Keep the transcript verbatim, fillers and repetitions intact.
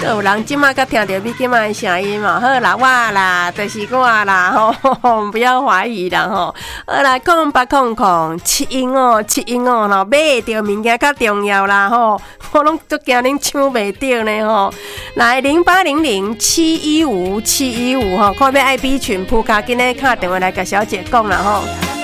都有人即马才听到你即马的声音嘛？好啦，我啦，就是我啦吼，不要怀疑啦吼。好啦，空八空空，七音哦，七音哦，吼，买得到物件较重要啦吼。我拢都惊恁抢袂到呢吼。来零八零零七一五七一五吼，看要爱比群铺卡，今日打电话来甲小姐讲啦吼。